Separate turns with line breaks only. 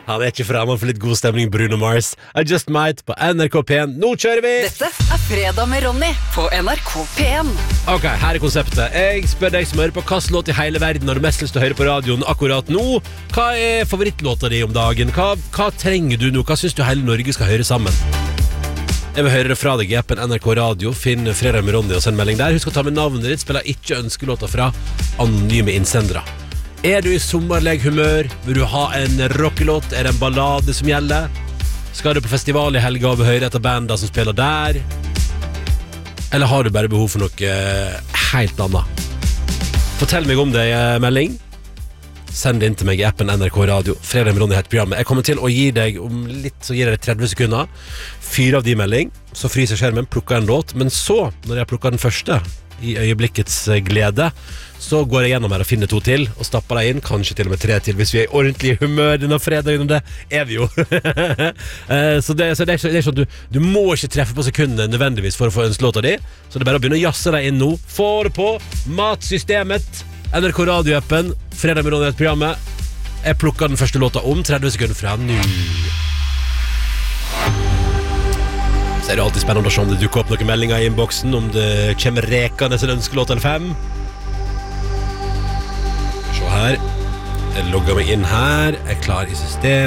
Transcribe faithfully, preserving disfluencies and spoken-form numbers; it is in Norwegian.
Han er ikke fremmed for litt god stemning, Bruno Mars. I Just Might på N R K P en. Nå kjører vi!
Dette er Fredag med Ronny på N R K P en.
Ok, her er konseptet. Jeg spør deg som hører på hvilken låt i hele verden har du mest lyst til å høre på radioen akkurat nå. Hva er favorittlåta di om dagen? Hva, hva trenger du nå? Hva synes du hele Norge skal høre sammen? Jeg vil høre det fra deg i appen N R K Radio. Finn Fredag med Ronny og send melding der. Husk å ta med navnet ditt. Spiller ikke ønskelåter fra anonyme innsendere. Er du i sommerleg humør? Vil du ha en rockelåt? Er det en ballade som gjelder? Skal du på festival i helga og høre etter banda som spiller der? Eller har du bare behov for noe helt annet? Fortell meg om det i melding. Send det inn til meg i appen N R K Radio. Fredag med Ronny heter programmet. Jeg kommer til å gi deg om litt, så gir jeg deg tretti sekunder. Fyr av de melding, så fryser skjermen, plukker en låt. Men så, når jeg plukker den første, i øyeblikkets glede, så går jeg gjennom her og finner to til og stapper deg inn, kanskje til og med tre til hvis vi er i ordentlig humør denne fredagen, og det er vi jo. så det, så det, er, det er sånn at du, du må ikke treffe på sekundene nødvendigvis for å få ønskelåta di, så det er bare å begynne å jasse deg inn nå. Få det på Matsystemet, N R K Radio-appen, Fredag med Ronny programmet. Jeg plukker den første låta om tretti sekunder fra nå. Så er det alltid spennende å se om det dukker opp noen meldinger i innboksen, om det kommer rekende en ønskelåt eller fem. Se her. Jeg logger meg inn her. Jeg er klar i system.